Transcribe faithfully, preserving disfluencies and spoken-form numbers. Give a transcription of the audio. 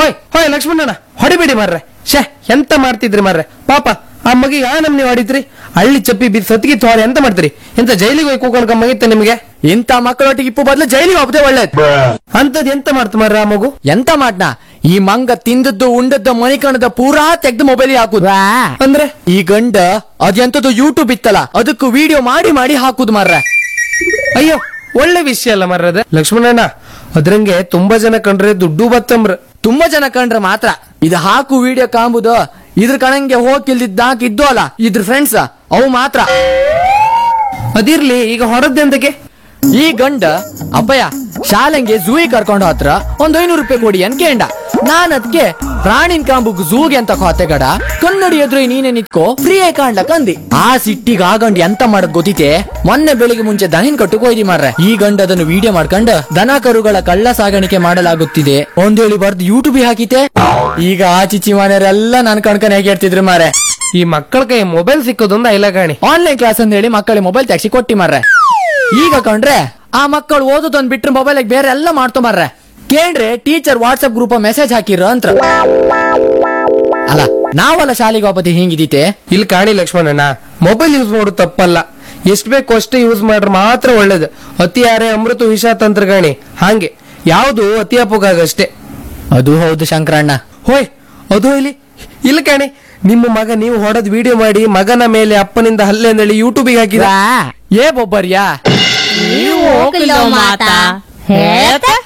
ಹೋಯ್ ಹೋಯ್ ಲಕ್ಷ್ಮಣಣ್ಣ ಹೊಡಿಬೇಡಿ ಮಾರ್ರೆ. ಶೇ ಎಂತ ಮಾಡ್ತಿದ್ರಿ ಮಾರ್ರೆ, ಪಾಪ ಆ ಮಗಿಗೆ ಆ ನಮ್ನಿ ಹೊಡಿದ್ರಿ. ಹಳ್ಳಿ ಚಪ್ಪಿ ಬಿದ್ದು ಸತ್ಗಿ ತೋರಿ ಎಂತ ಮಾಡ್ತೀರಿ? ಎಂತ ಜೈಲಿಗೆ ಹೋಗಿ ಕೂಕೊಂಡ್ ಮಗಿತ್ತ ನಿಮ್ಗೆ? ಇಂತ ಮಕ್ಕಳೊಟ್ಟಿಗೆ ಇಪ್ಪು ಬದಲು ಜೈಲಿಗೆ ಹೋಗದೆ ಒಳ್ಳೇದು. ಅಂತದ್ ಎಂತ ಮಾಡ್ತು ಮಾರ್ರೆ ಆ ಮಗು? ಎಂತ ಮಾಡ್ನ ಈ ಮಂಗ ತಿಂದದ್ದು ಉಂಡದ್ದು ಮಣಿಕಣದ ಪೂರಾ ತೆಗ್ದು ಮೊಬೈಲ್ ಹಾಕುದು. ಅಂದ್ರೆ ಈ ಗಂಡ ಅದೆಂತದ್ದು ಯೂಟ್ಯೂಬ್ ಇತ್ತಲ್ಲ ಅದಕ್ಕೂ ವಿಡಿಯೋ ಮಾಡಿ ಮಾಡಿ ಹಾಕುದು ಮಾರ್ರೆ. ಅಯ್ಯೋ ಒಳ್ಳೆ ವಿಷಯ ಅಲ್ಲ ಮಾರ್ರೆ ಅದ ಲಕ್ಷ್ಮಣಣ್ಣ. ಅದ್ರಂಗೆ ತುಂಬಾ ಜನ ಕಂಡ್ರೆ ದುಡ್ಡು ಬತ್ತಂಬ್ರ. ತುಂಬಾ ಜನ ಕಂಡ್ರೆ ಮಾತ್ರ ಇದು ಹಾಕು ವಿಡಿಯೋ ಕಾಂಬುದು. ಇದ್ರ ಕಣಂಗೆ ಹೋಗಿಲ್ದಿದ್ದ ಹಾಕಿದ್ದು ಅಲ್ಲ ಇದ್ರ ಫ್ರೆಂಡ್ಸ್ ಅವು ಮಾತ್ರ. ಅದಿರ್ಲಿ, ಈಗ ಹೊರದ್ದೆಂದಕ್ಕೆ? ಈ ಗಂಡ ಅಪ್ಪಯ್ಯ ಶಾಲೆಂಗೆ ಝೂಗೆ ಕರ್ಕೊಂಡು ಹತ್ರ ಒಂದ್ ಐನೂರು ರೂಪಾಯಿ ಕೊಡಿ ಅನ್ ಕೇಂಡ. ನಾನ್ ಅದ್ಕೆ ಪ್ರಾಣಿನ್ ಕಾಂಬುಗ್ ಝೂಗೆ ಅಂತ ಕೋತೆಗಡ ಕನ್ನಡಿ ಎದುರು ನೀನೆ ನಿತ್ಕೋ ಫ್ರೀ ಆಗಿ ಕಾಣ್ಲಕ್ ಅಂದಿ. ಆ ಸಿಟ್ಟಿಗೆ ಆ ಗಂಡ ಎಂತ ಮಾಡದ್ ಗೊತ್ತಿತೆ? ಮೊನ್ನೆ ಬೆಳಿಗ್ಗೆ ಮುಂಚೆ ದನಿನ್ ಕಟ್ಟು ಹೋಯ್ದಿ ಮಾರ್ರೆ. ಈ ಗಂಡ ಅದನ್ನು ವಿಡಿಯೋ ಮಾಡ್ಕೊಂಡು ದನ ಕರುಗಳ ಕಳ್ಳ ಸಾಗಾಣಿಕೆ ಮಾಡಲಾಗುತ್ತಿದೆ ಒಂದ್ ಹೇಳಿ ಬರ್ದು ಯೂಟ್ಯೂಬ್ ಹಾಕಿತೆ. ಈಗ ಆ ಚಿಚ್ಚಿ ಮನೆಯವರೆಲ್ಲ ನನ್ ಕಣ್ಕನ್ ಹೇಗೆ ಹೇಳ್ತಿದ್ರು ಮಾರ್ರೆ. ಈ ಮಕ್ಕಳ ಕೈ ಮೊಬೈಲ್ ಸಿಕ್ಕೋದೊಂದು ಐಲಗಾಣಿ. ಆನ್ಲೈನ್ ಕ್ಲಾಸ್ ಅಂತ ಹೇಳಿ ಮಕ್ಕಳಿಗೆ ಮೊಬೈಲ್ ತೆಗ್ಸಿ ಕೊಟ್ಟಿ ಮಾರ್ರೆ. ಈಗ ಕಂಡ್ರೆ ಆ ಮಕ್ಕಳು ಓದೋದೊಂದ್ ಬಿಟ್ರೆ ಮೊಬೈಲ್ ಬೇರೆ ಎಲ್ಲ ಮಾಡ್ತೊ ಮಾರ್ರೆ. ಕೇಳ್ರೆ ಟೀಚರ್ ವಾಟ್ಸ್ಆಪ್ ಗ್ರೂಪ್ ಮೆಸೇಜ್ ಹಾಕಿರ ಅಂತ. ಅಲ್ಲ ನಾವಲ್ಲ ಶಾಲೆಗೆ ವಾಪತಿ ಹಿಂಗಿದೀತೆ. ಇಲ್ಲಿ ಕಾಣಿ ಲಕ್ಷ್ಮಣಣ್ಣ, ಮೊಬೈಲ್ ಯೂಸ್ ಮಾಡೋದು ತಪ್ಪಲ್ಲ, ಎಷ್ಟ್ ಬೇಕು ಅಷ್ಟೇ ಯೂಸ್ ಮಾಡ್ರೆ ಮಾತ್ರ ಒಳ್ಳೇದು. ಅತಿ ಯಾರೇ ಅಮೃತ ವಿಷ ತಂತ್ರಗಾಣಿ ಹಾಗೆ ಯಾವ್ದು ಅತಿ ಅಪೋಗಾಗಷ್ಟೇ. ಅದು ಹೌದು ಶಂಕರಣ್ಣ. ಹೋಯ್ ಅದು ಇಲ್ಲಿ ಇಲ್ಲ ಕಾಣಿ, ನಿಮ್ಮ ಮಗ ನೀವು ಹೊಡೆದ್ ವಿಡಿಯೋ ಮಾಡಿ ಮಗನ ಮೇಲೆ ಅಪ್ಪನಿಂದ ಹಲ್ಲೆ ಅಂದೇಳಿ ಯೂಟ್ಯೂಬಿಗೆ ಹಾಕಿದ. ಏ ಬೊಬ್ಬರ್ಯಾ ನೀವು ಹೋಗಿಲ್ಲ ಮಾತಾ ಹೇಳ್ತಾ